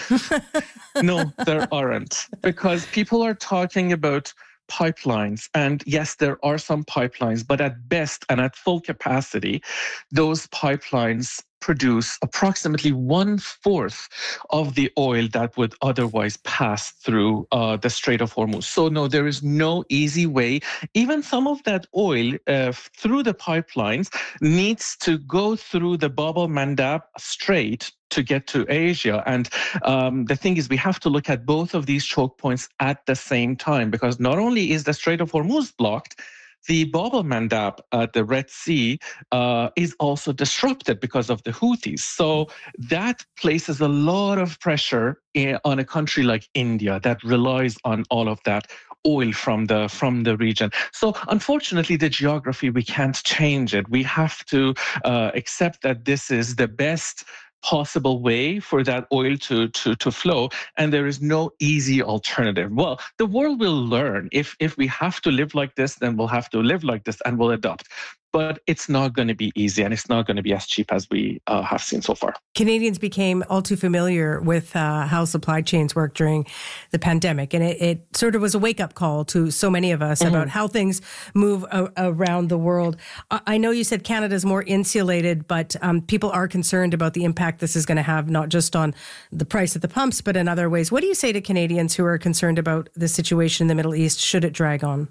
No, there aren't, because people are talking about pipelines. And yes, there are some pipelines, but at best and at full capacity, those pipelines produce approximately 1/4 of the oil that would otherwise pass through the Strait of Hormuz. So no, there is no easy way. Even some of that oil through the pipelines needs to go through the Bab el-Mandab Strait to get to Asia. And the thing is, we have to look at both of these choke points at the same time, because not only is the Strait of Hormuz blocked, the Bab el-Mandab, the Red Sea, is also disrupted because of the Houthis. So that places a lot of pressure on a country like India that relies on all of that oil from the region. So unfortunately, the geography, we can't change it. We have to accept that this is the best possible way for that oil to flow, and there is no easy alternative. Well, the world will learn. If we have to live like this, then we'll have to live like this and we'll adopt. But it's not going to be easy, and it's not going to be as cheap as we have seen so far. Canadians became all too familiar with how supply chains work during the pandemic, and it sort of was a wake-up call to so many of us about how things move around the world. I know you said Canada's more insulated, but people are concerned about the impact this is going to have, not just on the price at the pumps, but in other ways. What do you say to Canadians who are concerned about the situation in the Middle East should it drag on?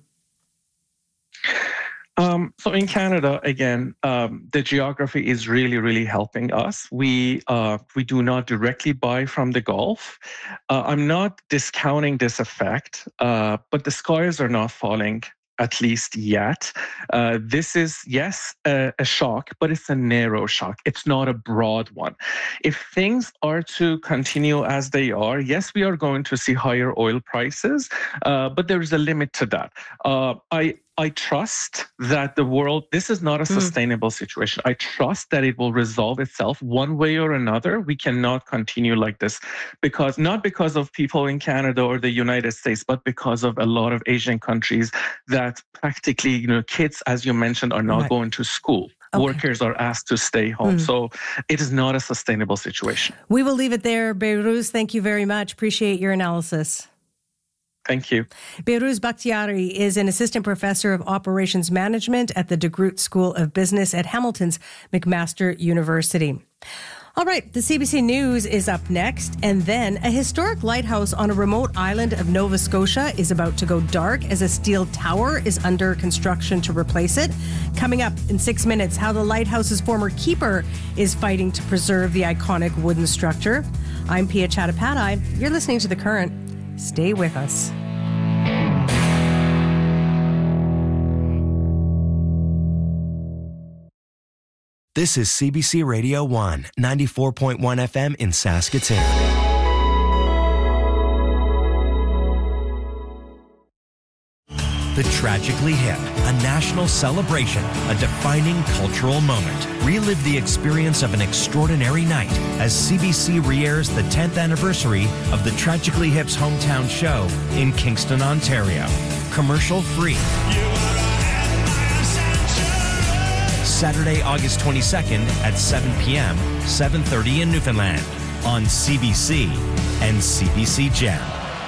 So in Canada, again, the geography is really, really helping us. We do not directly buy from the Gulf. I'm not discounting this effect, but the skies are not falling, at least yet. This is, yes, a shock, but it's a narrow shock. It's not a broad one. If things are to continue as they are, yes, we are going to see higher oil prices, but there is a limit to that. I trust that the world, this is not a sustainable situation. I trust that it will resolve itself one way or another. We cannot continue like this, not because of people in Canada or the United States, but because of a lot of Asian countries that practically, kids, as you mentioned, are not going to school. Okay. Workers are asked to stay home. So it is not a sustainable situation. We will leave it there. Behrouz, thank you very much. Appreciate your analysis. Thank you. Behrouz Bakhtiari is an assistant professor of operations management at the De Groot School of Business at Hamilton's McMaster University. All right, the CBC News is up next, and then a historic lighthouse on a remote island of Nova Scotia is about to go dark as a steel tower is under construction to replace it. Coming up in 6 minutes, how the lighthouse's former keeper is fighting to preserve the iconic wooden structure. I'm Pia Chattopadhyay. You're listening to The Current. Stay with us. This is CBC Radio 1, 94.1 FM in Saskatoon. The Tragically Hip, a national celebration, a defining cultural moment. Relive the experience of an extraordinary night as CBC re-airs the 10th anniversary of the Tragically Hip's hometown show in Kingston, Ontario. Commercial free. Saturday, August 22nd at 7 p.m., 7:30 in Newfoundland on CBC and CBC Gem.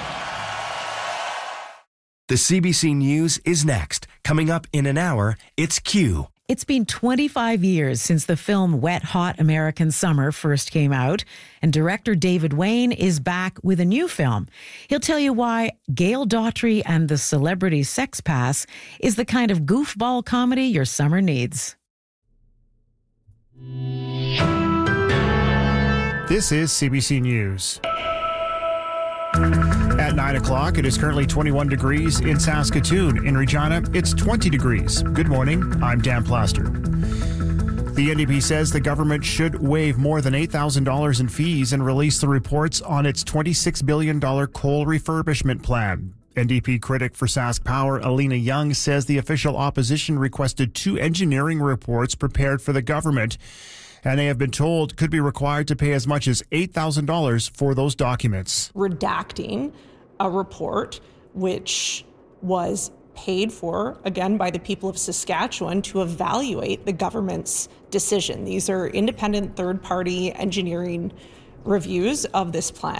The CBC News is next. Coming up in an hour, it's Q. It's been 25 years since the film Wet Hot American Summer first came out, and director David Wayne is back with a new film. He'll tell you why Gail Daughtry and the Celebrity Sex Pass is the kind of goofball comedy your summer needs. This is CBC News. At 9 o'clock, it is currently 21 degrees in Saskatoon. In Regina, it's 20 degrees. Good morning, I'm Dan Plaster. The NDP says the government should waive more than $8,000 in fees and release the reports on its $26 billion coal refurbishment plan. NDP critic for Sask Power, Alina Young, says the official opposition requested 2 engineering reports prepared for the government, and they have been told could be required to pay as much as $8,000 for those documents. Redacting a report which was paid for, again, by the people of Saskatchewan to evaluate the government's decision. These are independent third-party engineering reviews of this plan.